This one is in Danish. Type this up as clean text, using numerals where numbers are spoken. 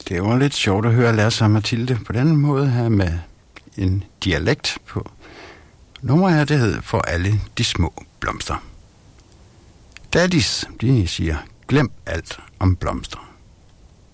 Det var lidt sjovt at høre Lasse og Mathilde på den måde her med en dialekt på. Nummeret her, det hed For alle de små blomster. Daddies, de siger, glem alt om blomster.